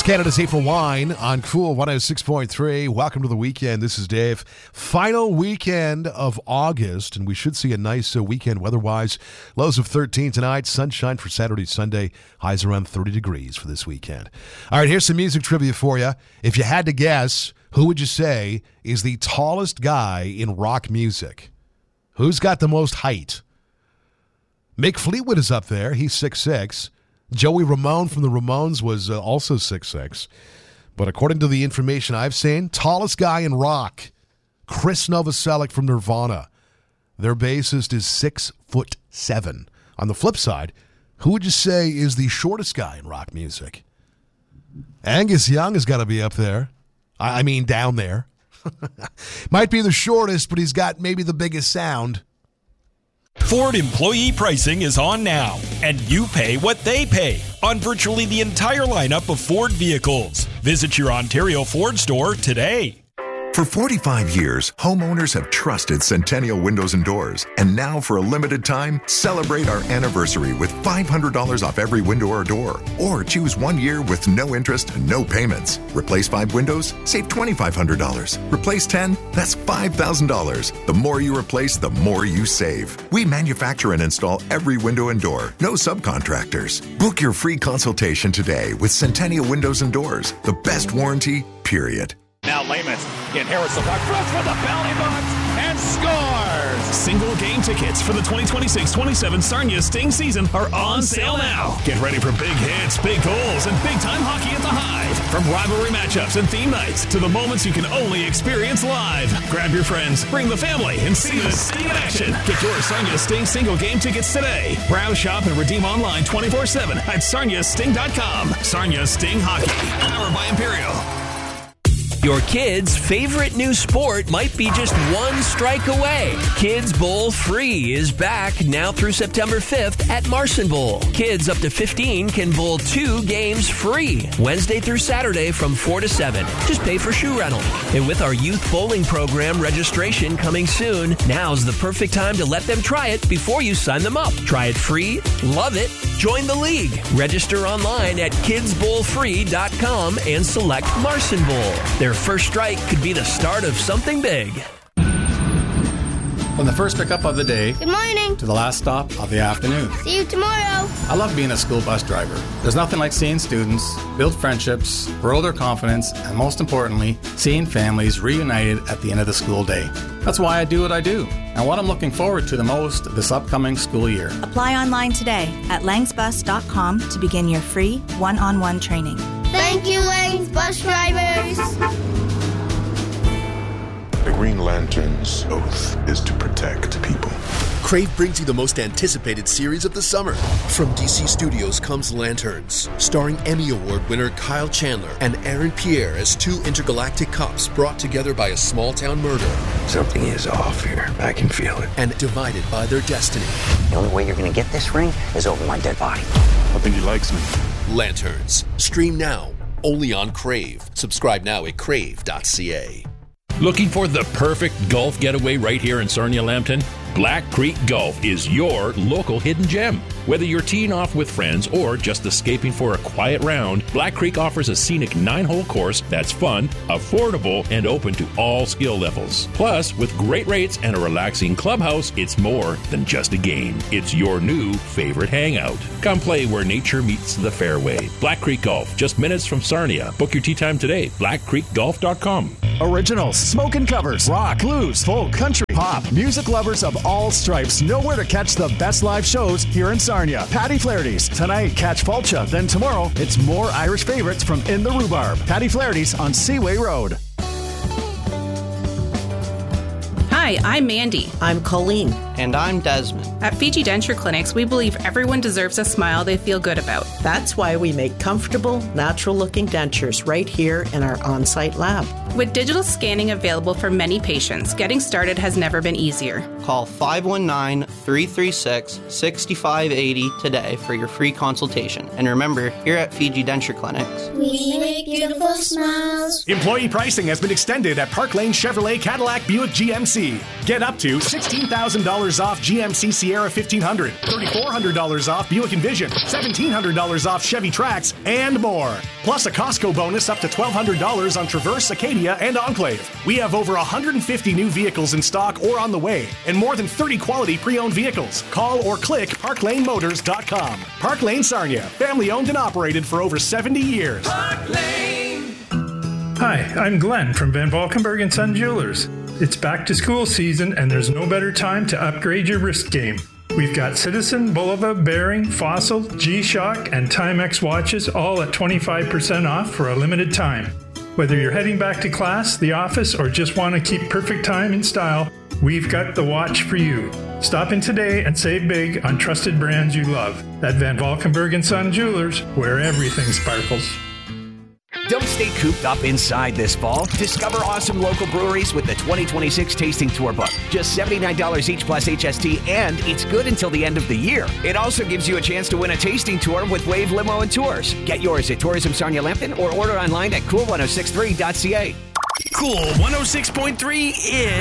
It's Canada's April Wine on Cool 106.3. Welcome to the weekend. This is Dave. Final weekend of August, and we should see a nice weekend weather-wise. Lows of 13 tonight, sunshine for Saturday, Sunday. Highs around 30 degrees for this weekend. All right, here's some music trivia for you. If you had to guess, who would you say is the tallest guy in rock music? Who's got the most height? Mick Fleetwood is up there. He's 6'6". Joey Ramone from the Ramones was also 6'6". But according to the information I've seen, tallest guy in rock, Chris Novoselic from Nirvana. Their bassist is 6'7". On the flip side, who would you say is the shortest guy in rock music? Angus Young has got to be up there. I mean, down there. Might be the shortest, but he's got maybe the biggest sound. Ford employee pricing is on now, and you pay what they pay on virtually the entire lineup of Ford vehicles. Visit your Ontario Ford store today. For 45 years, homeowners have trusted Centennial Windows and Doors. And now, for a limited time, celebrate our anniversary with $500 off every window or door. Or choose 1 year with no interest and no payments. Replace 5 windows? Save $2,500. Replace 10? That's $5,000. The more you replace, the more you save. We manufacture and install every window and door. No subcontractors. Book your free consultation today with Centennial Windows and Doors. The best warranty, period. Now Lamons inherits the puck, throws for the belly box, and scores! Single game tickets for the 2026-27 Sarnia Sting season are on sale now. Get ready for big hits, big goals, and big-time hockey at the Hive. From rivalry matchups and theme nights to the moments you can only experience live. Grab your friends, bring the family, and see the Sting in action. Get your Sarnia Sting single game tickets today. Browse, shop, and redeem online 24/7 at sarniasting.com. Sarnia Sting Hockey, powered by Imperial. Your kids' favorite new sport might be just one strike away. Kids Bowl Free is back now through September 5th at Marson Bowl. Kids up to 15 can bowl 2 games free, Wednesday through Saturday from 4 to 7. Just pay for shoe rental. And with our youth bowling program registration coming soon, now's the perfect time to let them try it before you sign them up. Try it free, love it, join the league. Register online at kidsbowlfree.com and select Marson Bowl. Their first strike could be the start of something big. From the first pickup of the day Good morning. to the last stop of the afternoon. See you tomorrow. I love being a school bus driver. There's nothing like seeing students build friendships, grow their confidence, and most importantly, seeing families reunited at the end of the school day. That's why I do what I do, and what I'm looking forward to the most this upcoming school year. Apply online today at langsbus.com to begin your free one-on-one training. Thank you, Langs Bus Drivers. The Green Lantern's oath is to protect people. Crave brings you the most anticipated series of the summer. From DC Studios comes Lanterns, starring Emmy Award winner Kyle Chandler and Aaron Pierre as 2 intergalactic cops brought together by a small-town murder. Something is off here. I can feel it. And divided by their destiny. The only way you're going to get this ring is over my dead body. I think he likes me. Lanterns. Stream now. Only on Crave. Subscribe now at crave.ca. Looking for the perfect golf getaway right here in Sarnia-Lambton? Black Creek Golf is your local hidden gem. Whether you're teeing off with friends or just escaping for a quiet round, Black Creek offers a scenic 9-hole course that's fun, affordable, and open to all skill levels. Plus, with great rates and a relaxing clubhouse, it's more than just a game. It's your new favorite hangout. Come play where nature meets the fairway. Black Creek Golf, just minutes from Sarnia. Book your tee time today, blackcreekgolf.com. Originals, smoking covers, rock, blues, folk, country, pop, music lovers of all stripes know where to catch the best live shows here in Sarnia. Patty Flaherty's. Tonight, catch Fulcha. Then tomorrow, it's more Irish favorites from In the Rhubarb. Patty Flaherty's on Seaway Road. Hi, I'm Mandy. I'm Colleen. And I'm Desmond. At Fiji Denture Clinics, we believe everyone deserves a smile they feel good about. That's why we make comfortable, natural-looking dentures right here in our on-site lab. With digital scanning available for many patients, getting started has never been easier. Call 519-336-6580 today for your free consultation. And remember, here at Fiji Denture Clinics, we make beautiful smiles. Employee pricing has been extended at Park Lane Chevrolet Cadillac Buick GMC. Get up to $16,000 off GMC Sierra 1500, $3,400 off Buick Envision, $1,700 off Chevy Trax, and more. Plus a Costco bonus up to $1,200 on Traverse, Acadia, and Enclave. We have over 150 new vehicles in stock or on the way, and more than 30 quality pre-owned vehicles. Call or click parklanemotors.com. Park Lane Sarnia, family owned and operated for over 70 years. Park Lane. Hi, I'm Glenn from Van Valkenburg & Son Jewelers. It's back to school season, and there's no better time to upgrade your wrist game. We've got Citizen, Bulova, Bearing, Fossil, G-Shock, and Timex watches all at 25% off for a limited time. Whether you're heading back to class, the office, or just want to keep perfect time in style, we've got the watch for you. Stop in today and save big on trusted brands you love. At Van Valkenburg & Son Jewelers, where everything sparkles. Don't stay cooped up inside this fall. Discover awesome local breweries with the 2026 Tasting Tour book. Just $79 each plus HST, and it's good until the end of the year. It also gives you a chance to win a tasting tour with Wave Limo and Tours. Get yours at Tourism Sarnia Lambton or order online at cool1063.ca. Cool 106.3 is